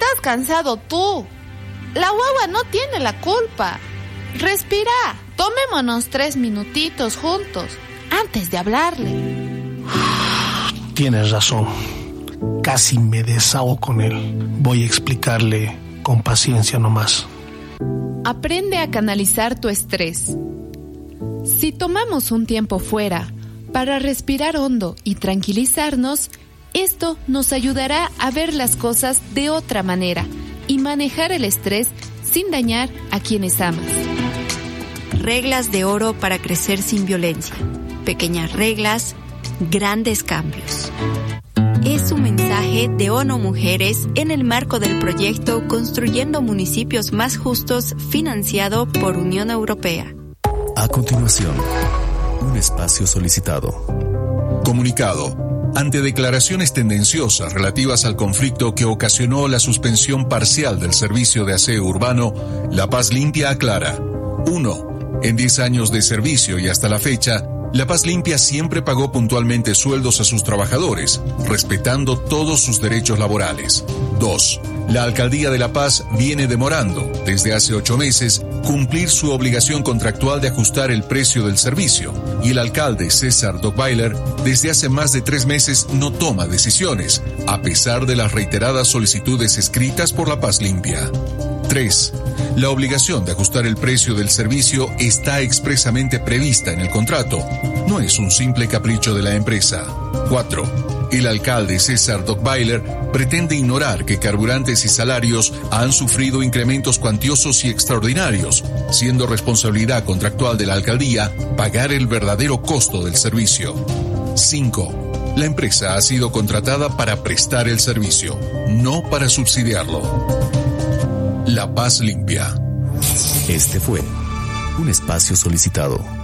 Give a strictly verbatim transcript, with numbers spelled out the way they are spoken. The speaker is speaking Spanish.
Estás cansado tú. La guagua no tiene la culpa. Respira. Tomémonos tres minutitos juntos antes de hablarle. Tienes razón. Casi me desahogo con él. Voy a explicarle con paciencia nomás. Aprende a canalizar tu estrés. Si tomamos un tiempo fuera para respirar hondo y tranquilizarnos, esto nos ayudará a ver las cosas de otra manera y manejar el estrés sin dañar a quienes amas. Reglas de oro para crecer sin violencia. Pequeñas reglas, grandes cambios. Es un mensaje de ONU Mujeres en el marco del proyecto Construyendo Municipios Más Justos, financiado por Unión Europea. A continuación, un espacio solicitado. Comunicado. Ante declaraciones tendenciosas relativas al conflicto que ocasionó la suspensión parcial del servicio de aseo urbano, La Paz Limpia aclara. uno. En diez años de servicio y hasta la fecha, La Paz Limpia siempre pagó puntualmente sueldos a sus trabajadores, respetando todos sus derechos laborales. dos. La Alcaldía de La Paz viene demorando, desde hace ocho meses, cumplir su obligación contractual de ajustar el precio del servicio, y el alcalde César Dockweiler desde hace más de tres meses no toma decisiones, a pesar de las reiteradas solicitudes escritas por La Paz Limpia. tres. La obligación de ajustar el precio del servicio está expresamente prevista en el contrato. No es un simple capricho de la empresa. cuatro. El alcalde César Dockweiler pretende ignorar que carburantes y salarios han sufrido incrementos cuantiosos y extraordinarios, siendo responsabilidad contractual de la alcaldía pagar el verdadero costo del servicio. cinco. La empresa ha sido contratada para prestar el servicio, no para subsidiarlo. La Paz Limpia. Este fue un espacio solicitado.